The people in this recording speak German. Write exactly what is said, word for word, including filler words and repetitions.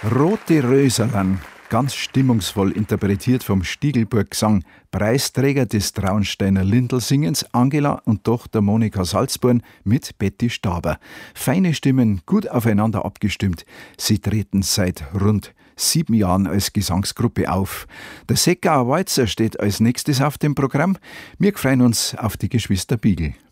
Rote Röserln, ganz stimmungsvoll interpretiert vom Stiegelburg Gesang, Preisträger des Traunsteiner Lindelsingens Angela und Tochter Monika Salzborn mit Betty Staber. Feine Stimmen, gut aufeinander abgestimmt. Sie treten seit rund sieben Jahren als Gesangsgruppe auf. Der Seckauer Walzer steht als nächstes auf dem Programm. Wir freuen uns auf die Geschwister Biegel.